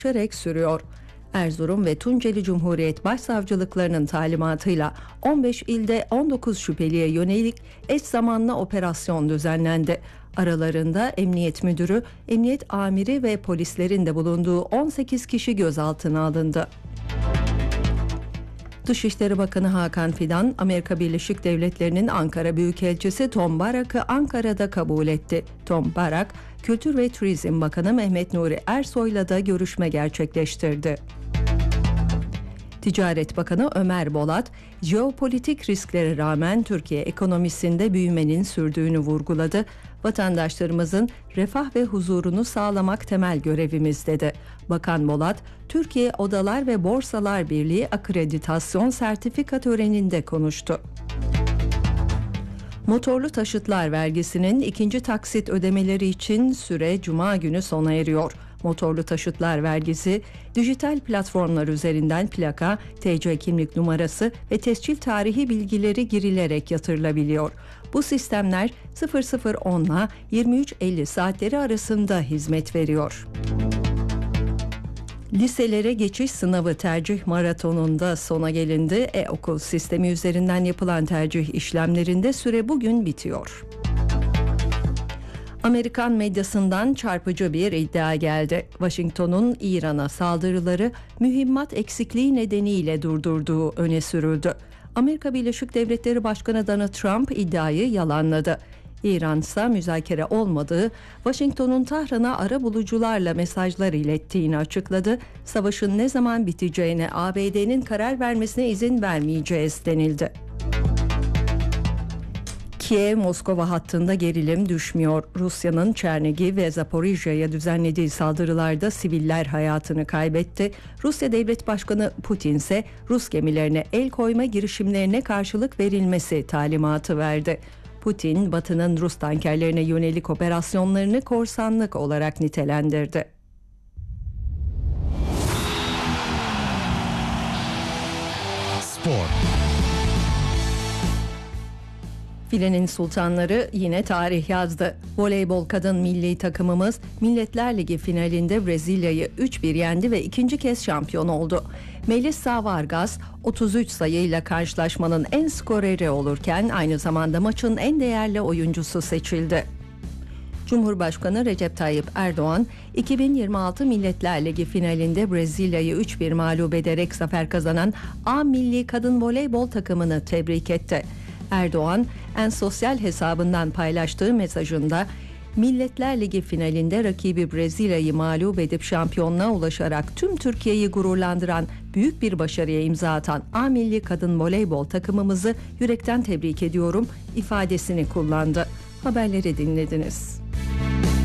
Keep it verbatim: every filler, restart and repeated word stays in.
Çörek sürüyor. Erzurum ve Tunceli Cumhuriyet Başsavcılıklarının talimatıyla on beş ilde on dokuz şüpheliye yönelik eş zamanlı operasyon düzenlendi. Aralarında emniyet müdürü, emniyet amiri ve polislerin de bulunduğu on sekiz kişi gözaltına alındı. Dışişleri Bakanı Hakan Fidan, Amerika Birleşik Devletleri'nin Ankara Büyükelçisi Tom Barak'ı Ankara'da kabul etti. Tom Barak, Kültür ve Turizm Bakanı Mehmet Nuri Ersoy'la da görüşme gerçekleştirdi. Ticaret Bakanı Ömer Bolat, jeopolitik risklere rağmen Türkiye ekonomisinde büyümenin sürdüğünü vurguladı. Vatandaşlarımızın refah ve huzurunu sağlamak temel görevimiz dedi. Bakan Bolat, Türkiye Odalar ve Borsalar Birliği akreditasyon sertifika töreninde konuştu. Motorlu taşıtlar vergisinin ikinci taksit ödemeleri için süre Cuma günü sona eriyor. Motorlu taşıtlar vergisi, dijital platformlar üzerinden plaka, T C kimlik numarası ve tescil tarihi bilgileri girilerek yatırılabiliyor. Bu sistemler on ile yirmi üç elli saatleri arasında hizmet veriyor. Liselere geçiş sınavı tercih maratonunda sona gelindi. E-okul sistemi üzerinden yapılan tercih işlemlerinde süre bugün bitiyor. Amerikan medyasından çarpıcı bir iddia geldi. Washington'un İran'a saldırıları mühimmat eksikliği nedeniyle durdurduğu öne sürüldü. Amerika Birleşik Devletleri Başkanı Donald Trump iddiayı yalanladı. İran ise müzakere olmadığı, Washington'un Tahran'a arabulucularla mesajlar ilettiğini açıkladı. Savaşın ne zaman biteceğine A B D'nin karar vermesine izin vermeyeceğiz denildi. Kiev-Moskova hattında gerilim düşmüyor. Rusya'nın Çernigiv ve Zaporijya'ya düzenlediği saldırılarda siviller hayatını kaybetti. Rusya Devlet Başkanı Putin ise Rus gemilerine el koyma girişimlerine karşılık verilmesi talimatı verdi. Putin, Batı'nın Rus tankerlerine yönelik operasyonlarını korsanlık olarak nitelendirdi. Spor. Filenin sultanları yine tarih yazdı. Voleybol kadın milli takımımız Milletler Ligi finalinde Brezilya'yı üç bir yendi ve ikinci kez şampiyon oldu. Melissa Vargas otuz üç sayıyla karşılaşmanın en skoreri olurken aynı zamanda maçın en değerli oyuncusu seçildi. Cumhurbaşkanı Recep Tayyip Erdoğan, iki bin yirmi altı Milletler Ligi finalinde Brezilya'yı üç bir mağlup ederek zafer kazanan A milli kadın voleybol takımını tebrik etti. Erdoğan, en sosyal hesabından paylaştığı mesajında, Milletler Ligi finalinde rakibi Brezilya'yı mağlup edip şampiyonluğa ulaşarak tüm Türkiye'yi gururlandıran büyük bir başarıya imza atan A milli kadın voleybol takımımızı yürekten tebrik ediyorum ifadesini kullandı. Haberleri dinlediniz.